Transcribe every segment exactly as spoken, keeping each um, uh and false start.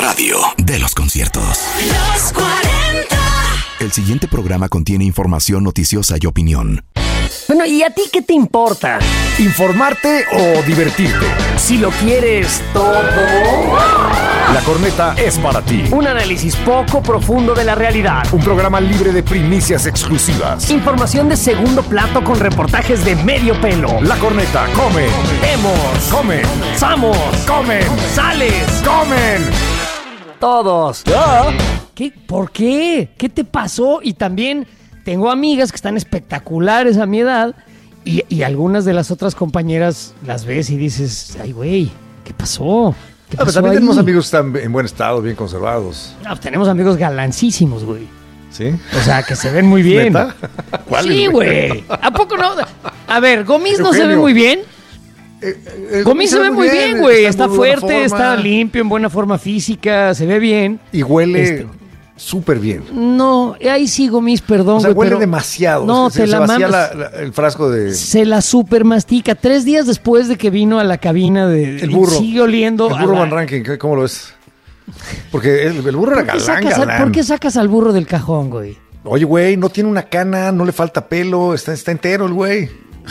radio de los conciertos. Los cuarenta. El siguiente programa contiene información noticiosa y opinión. Bueno, ¿y a ti qué te importa? ¿Informarte o divertirte? Si lo quieres todo. La Corneta es para ti. Un análisis poco profundo de la realidad. Un programa libre de primicias exclusivas. Información de segundo plato con reportajes de medio pelo. La Corneta come. Vemos. Comen. Samos. Comen. Sales. Comen. Todos. ¿Qué? ¿Por qué? ¿Qué te pasó? Y también tengo amigas que están espectaculares a mi edad y, y algunas de las otras compañeras las ves y dices, ay, güey, ¿qué pasó? ¿Qué Ah, pero pasó también ahí? tenemos amigos que están en buen estado, bien conservados. No, pues tenemos amigos galancísimos, güey. ¿Sí? O sea, que se ven muy bien. ¿Neta? ¿Cuáles, Sí, güey. ¿A poco no? A ver, Gomis no se ve Eugenio. muy bien. Eh, eh, Gomis se ve muy bien, güey. Está en muy buena fuerte, forma. está limpio, en buena forma física, se ve bien. Y huele Este. súper bien. No, ahí sí, Gomis, perdón, O sea, güey, huele pero demasiado. No, se, te se la vacía mamas. la- la- el frasco de... Se la super mastica. Tres días después de que vino a la cabina de... El burro. Sigue oliendo El a burro la- Van Ranking, ¿qué- ¿cómo lo ves? Porque el, el burro era ¿Por qué, galán, sacas al, galán. ¿Por qué sacas al burro del cajón, güey? Oye, güey, no tiene una cana, no le falta pelo, está, está entero el güey.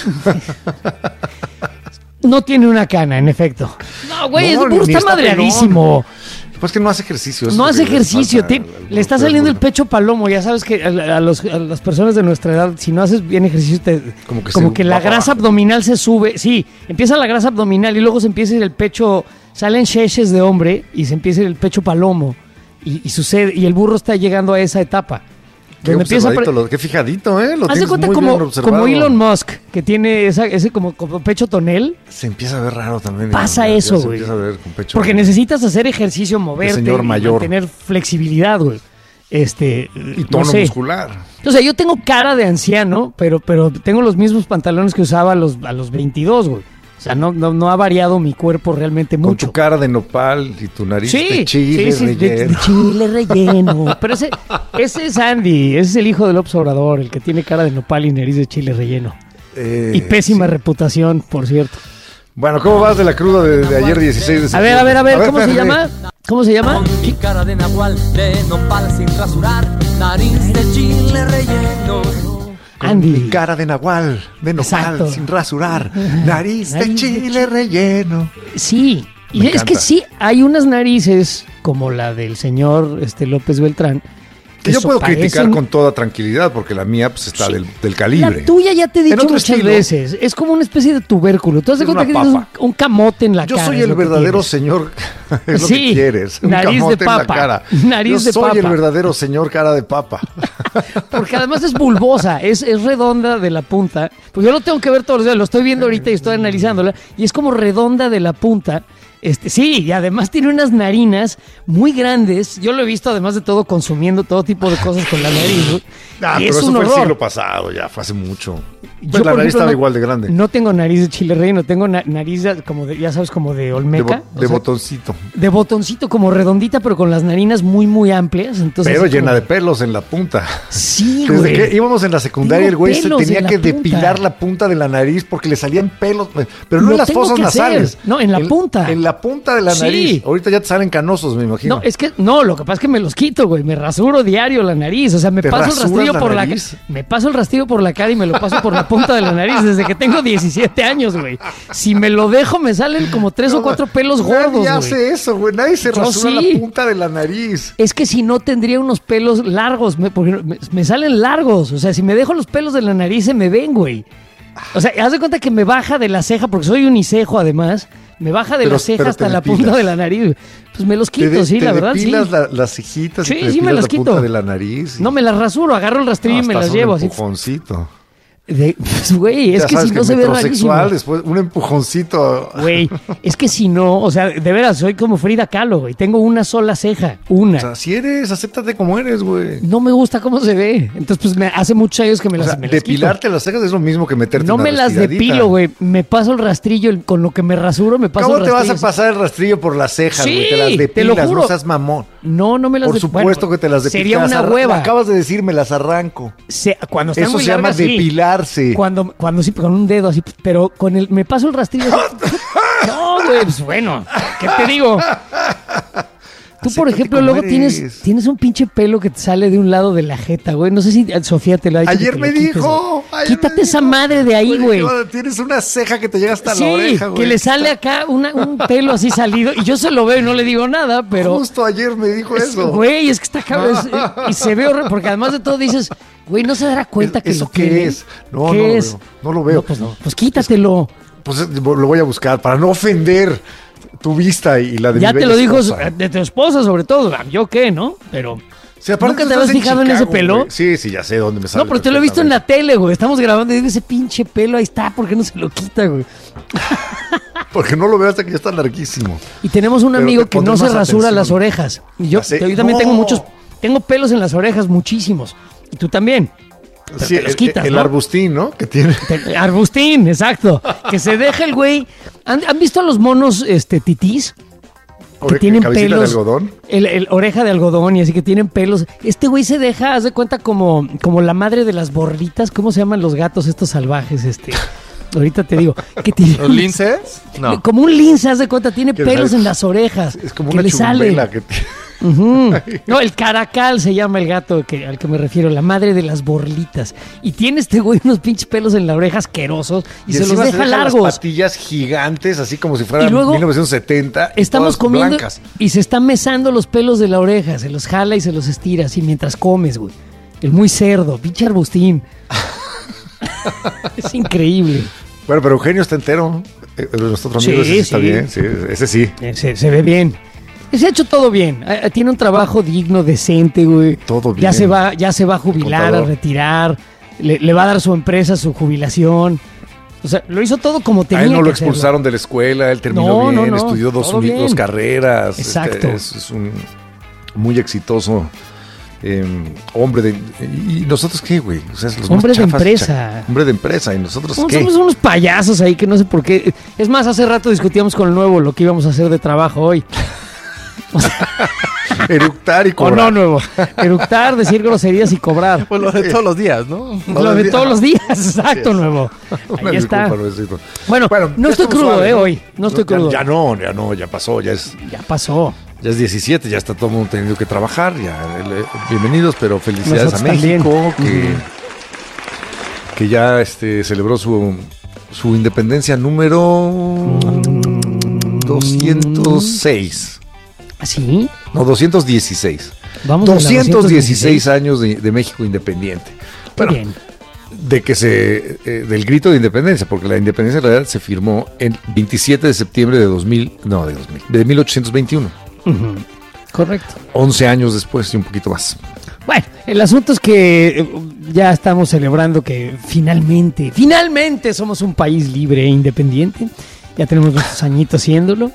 No tiene una cana, en efecto. No, güey, No, el burro ni está está madreadísimo. Pues que no hace ejercicio. eso No es hace lo que le ejercicio, falta te- al- al le está burro. saliendo el pecho palomo. Ya sabes que a, a los- a las personas de nuestra edad, si no haces bien ejercicio, te- Como que como se que va la para grasa abajo. abdominal se sube. Sí, empieza la grasa abdominal y luego se empieza a ir el pecho, salen cheches de hombre y se empieza a ir el pecho palomo. Y, y sucede, y el burro está llegando a esa etapa. Qué Donde empieza a observadito, pre- lo- qué fijadito, ¿eh? Lo Haz de tienes cuenta muy bien como, observado. como Elon Musk, que tiene esa, ese como, como pecho tonel. Se empieza a ver raro también. Pasa ya- ya eso, se güey. empieza a ver con pecho. Porque necesitas hacer ejercicio, moverte, señor y mayor. mantener flexibilidad, güey. Este, Y no tono sé. muscular. O sea, yo tengo cara de anciano, pero, pero tengo los mismos pantalones que usaba a los, a los veintidós, güey. O sea, no, no, no ha variado mi cuerpo realmente Con mucho. tu cara de nopal y tu nariz Sí, de chile sí, sí, de- relleno. de chile relleno. Pero ese, ese es Andy, ese es el hijo del observador, el que tiene cara de nopal y nariz de chile relleno. Eh, Y pésima sí. reputación, por cierto. Bueno, ¿cómo vas de la cruda de, de ayer dieciséis de A ver, a ver, a ver, ¿cómo se espérate. llama? ¿Cómo se llama? Con mi cara de nahual, de nopal sin rasurar, nariz de chile relleno. Andy. Mi cara de nahual, de nopal, Exacto. sin rasurar, nariz de Nariz de chile relleno. Sí, y Me es encanta. que sí, hay unas narices como la del señor este López Beltrán. Que yo eso puedo criticar parecen- con toda tranquilidad porque la mía pues está Sí. del, del calibre. La tuya ya te he En dicho otro muchas estilo. veces. Es como una especie de tubérculo. Tú has de Es cuenta que una tienes un, papa. un camote en la Yo cara. soy es el lo que verdadero tienes. señor, es lo Sí, que quieres. Un nariz de camote en la papa, cara. nariz Yo de soy el papa. verdadero señor cara de papa. Porque además es bulbosa, es, es redonda de la punta. Pues yo lo tengo que ver todos los días, lo estoy viendo ahorita y estoy analizándola. Y es como redonda de la punta. Este, sí, y además tiene unas narinas muy grandes. Yo lo he visto, además de todo, consumiendo todo tipo de cosas con la nariz, ¿no? Ah, Y pero es eso un fue el horror. siglo pasado, ya fue hace mucho. Yo, Pues la por nariz ejemplo, estaba no- igual de grande. No tengo nariz de chile relleno, tengo na- nariz de- como de, ya sabes, como de de olmeca. bo- o de sea, botoncito. de botoncito, como redondita, pero con las narinas muy, muy amplias. Entonces, Pero así llena como- de pelos en la punta. Sí, Desde güey. que íbamos en la secundaria, Tengo el güey se pelos tenía en la que punta. depilar la punta de la nariz porque le salían pelos, pero no Lo en las tengo fosas que hacer. nasales. No, en la punta. En la punta de la Sí. nariz. Ahorita ya te salen canosos, me imagino. No, es que, no, lo que pasa es que me los quito, güey. Me rasuro diario la nariz. O sea, me ¿Te paso el rasuras rastrillo la por la nariz? cara. Me paso el rastrillo por la cara y me lo paso por la punta de la nariz desde que tengo diecisiete años, güey. Si me lo dejo, me salen como tres o cuatro pelos gordos, Nadie güey. hace eso, güey. Nadie se Yo rasura sí. la punta de la nariz. Es que si no tendría unos pelos largos, me, porque me, me salen largos. O sea, si me dejo los pelos de la nariz, se me ven, güey. O sea, haz de cuenta que me baja de la ceja, porque soy unicejo además. Me baja de Pero- la ceja pero hasta te la depilas. punta de la nariz. Pues me los Te, quito, de- sí, te la verdad, sí. depilas la- las cejitas Sí, y te sí, me depilas las la quito. punta de la nariz. y- No, me las rasuro, agarro el rastrillo No, y me hasta las un llevo. Así, empujoncito. de- pues, güey, es Ya que sabes si no se ve rarísimo. metrosexual, después un empujoncito. Güey, es que si no, o sea, de veras, soy como Frida Kahlo, güey. Tengo una sola ceja, una. O sea, si eres, acéptate como eres, güey. No me gusta cómo se ve. Entonces, pues me hace muchos años que me O las, sea, me las quito. depilarte las cejas es lo mismo que meterte No una me las respiradita. depilo, güey. Me paso el rastrillo el- con lo que me rasuro, me paso ¿Cómo el te vas rastrillo. a pasar el rastrillo por las cejas, Sí, güey? Te las te depilas, lo juro. no seas mamón. No, no me las Por de- supuesto bueno, que te las depilas. Sería Te las una arran- hueva. Me acabas de decir, me las arranco. Se- cuando están Eso muy se llama largas, sí. depilarse. Cuando, cuando sí, con un dedo así, pero con el, me paso el rastrillo así. No, güey, pues bueno, ¿qué te digo? Tú, por ejemplo, Acéptate luego como tienes, eres. tienes un pinche pelo que te sale de un lado de la jeta, güey. No sé si Sofía te lo ha dicho. Ayer que te me lo quites, dijo. güey. ayer Quítate me esa dijo. madre de ahí, güey. qué- Tienes una ceja que te llega hasta Sí, la oreja, güey. que le sale acá una- un pelo así salido. Y yo se lo veo y no le digo nada, pero... Justo ayer me dijo es- eso. Güey, es que está cabrón. es- Y se ve horrible, porque además de todo dices, güey, no se dará cuenta ¿Es- que ¿Eso lo qué tiene. es? No, ¿Qué no lo es? veo. No lo veo. No, pues no. Pues quítatelo. Pues eh, lo voy a buscar para no ofender tu vista y la de Ya mi te bella lo dijo esposa. de tu esposa, sobre todo. ¿Yo qué, no? Pero... Sí, aparte ¿Nunca tú te habías estás fijado en ese Chicago, pelo? güey. Sí, sí, ya sé dónde me sale. No, pero te lo he visto en la tele, güey. Estamos grabando y digo, ese pinche pelo ahí está. ¿Por qué no se lo quita, güey? Porque no lo veo hasta que ya está larguísimo. Y tenemos un Pero amigo te que no pondré se más rasura atención. las orejas. Y yo, Ya sé. yo también No. tengo muchos... Tengo pelos en las orejas, muchísimos. Y tú también. Pero Sí, te los el, quitas, el ¿no? arbustín, ¿no? Que tiene. Te- Arbustín, exacto. Que se deja el güey. ¿Han, han visto a los monos este, titís? Que Oreja- tienen cabecita de pelos. algodón. El, el oreja de algodón y así que tienen pelos. Este güey se deja, haz de cuenta, como, como la madre de las borritas. ¿Cómo se llaman los gatos estos salvajes? Este. Ahorita te digo. Que tiene, ¿Los linces? No. Como un lince, haz de cuenta, tiene Que pelos sale- en las orejas. Es como que una le sale. chumbela que tiene. Ujú. No, el caracal se llama el gato que, al que me refiero, la madre de las borlitas. Y tiene este güey unos pinches pelos en la oreja asquerosos y, se los encima deja las largos. patillas gigantes, así como si fueran Y luego mil novecientos setenta. y Estamos todas comiendo blancas. y se está mesando los pelos de la oreja, se los jala y se los estira así mientras comes, güey. El muy cerdo, pinche arbustín. Es increíble. Bueno, pero Eugenio está entero. Eh, Nuestro otro amigo Sí, ese sí está sí. bien. Sí, ese sí. Eh, Se, se ve bien. Se ha hecho todo bien. Eh, Tiene un trabajo digno, decente, güey. Todo Ya bien. se va, ya se va a jubilar, Contador. a retirar. Le, le va a dar su empresa su jubilación. O sea, lo hizo todo como tenía A él no que lo hacerlo. expulsaron de la escuela, él terminó No, no, bien, no, estudió dos, todo uni- bien. dos carreras. Exacto. Este, es, es un muy exitoso eh, hombre de... ¿Y nosotros qué, güey? O sea, los más Hombre de chafas, empresa. cha- hombre de empresa. ¿Y nosotros Somos, qué? somos unos payasos ahí que no sé por qué. Es más, hace rato discutíamos con el nuevo lo que íbamos a hacer de trabajo hoy. Eructar y O cobrar. no, nuevo. Eructar, decir groserías y cobrar. Pues lo de todos los días, ¿no? Lo de todos los días, exacto, nuevo. Una Ahí está. disculpa, Luisito. Bueno, no ya estoy estamos crudo, suaves, eh, ¿no? hoy. No estoy ya- crudo. Ya no, ya no, ya pasó, ya es, Ya pasó. ya es diecisiete, ya está todo el mundo teniendo que trabajar. Ya, eh, bienvenidos, pero felicidades Nosotros a México, también. que, que ya este, celebró su, su independencia número doscientos seis. ¿Así? No, doscientos dieciséis. Vamos a la doscientos dieciséis años de, de México independiente. Qué Bueno, bien. de que se eh, del grito de independencia, porque la independencia en realidad se firmó el veintisiete de septiembre de dos mil, no, de dos mil, de mil ochocientos veintiuno, Ujú. Correcto. once años después y un poquito más. Bueno, el asunto es que eh, ya estamos celebrando que finalmente, finalmente somos un país libre e independiente. Ya tenemos muchos añitos haciéndolo.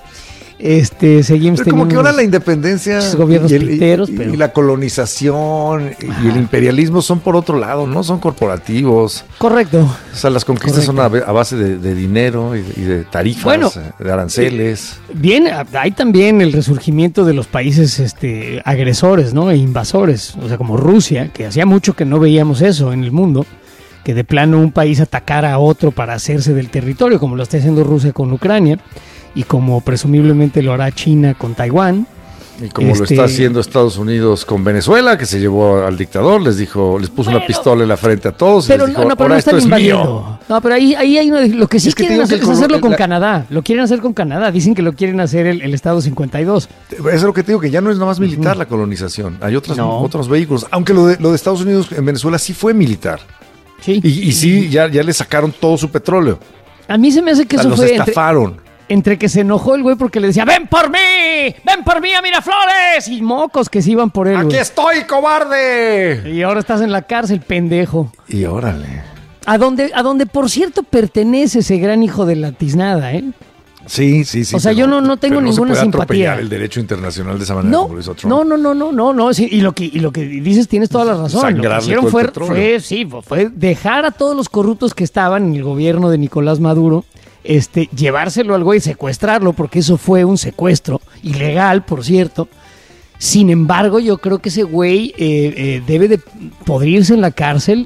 Este, seguimos Pero como teniendo que ahora unos- la independencia esos gobiernos y, el- y- piteros, y pero- la colonización y el imperialismo son por otro lado, no son corporativos. Correcto. O sea, las conquistas Correcto. son a, a base de, de dinero y de, y de tarifas, Bueno, de aranceles. Bien, hay también el resurgimiento de los países este, agresores, ¿no? E invasores, o sea, como Rusia, que hacía mucho que no veíamos eso en el mundo, que de plano un país atacara a otro para hacerse del territorio, como lo está haciendo Rusia con Ucrania, y como presumiblemente lo hará China con Taiwán. Y como lo Este- está haciendo Estados Unidos con Venezuela, que se llevó al dictador, les dijo, les puso una Bueno, pistola en la frente a todos y Pero les no, dijo, no, pero ahora no esto están es invadiendo. mío. No, pero ahí, ahí hay una, lo que sí Es que te quieren digo que hacer el es hacerlo color- con la- Canadá. Lo quieren hacer con Canadá. Dicen que lo quieren hacer el, el Estado cincuenta y dos. Eso es lo que te digo, que ya no es nada más militar la colonización. Hay otras, No. otros vehículos. Aunque lo de, lo de Estados Unidos en Venezuela sí fue militar. Sí. Y, y sí, ya, ya le sacaron todo su petróleo. A mí se me hace que O sea, eso los fue entre, estafaron. entre que se enojó el güey porque le decía, ven por mí, ven por mí a Miraflores. Y mocos que se iban por él, ¡Aquí güey. estoy, cobarde! Y ahora estás en la cárcel, pendejo. Y órale. A donde, a donde por cierto, pertenece ese gran hijo de la tiznada, ¿eh? Sí, sí, sí. O sea, pero- yo no- no tengo pero no ninguna se puede simpatía. atropellar el derecho internacional de esa manera No, como lo hizo Trump. no, no, no, no, no, no, sí, y lo que y lo que dices tienes toda la razón. Lo que Sangrarle hicieron todo fue, el petróleo. fue, sí, fue dejar a todos los corruptos que estaban en el gobierno de Nicolás Maduro, este, llevárselo al güey, secuestrarlo, porque eso fue un secuestro ilegal, por cierto. Sin embargo, yo creo que ese güey eh, eh, debe de podrirse en la cárcel.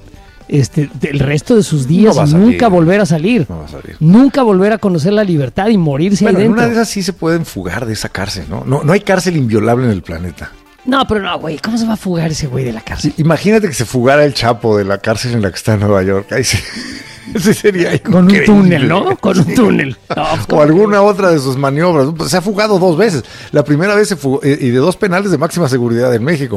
este, el resto de sus días No va a y salir. nunca volver a salir. No va a salir. Nunca volver a conocer la libertad y morirse Bueno, ahí en dentro. una de esas sí se pueden fugar de esa cárcel, ¿no? No, no hay cárcel inviolable en el planeta. No, pero no, güey, ¿cómo se va a fugar ese güey de la cárcel? Sí, imagínate que se fugara el Chapo de la cárcel en la que está en Nueva York. Ahí sí, ese sería Con un increíble. túnel, ¿no? Con un túnel. No, pues, O ¿cómo alguna otra de sus maniobras. Pues se ha fugado dos veces. La primera vez se fugó, y de dos penales de máxima seguridad en México.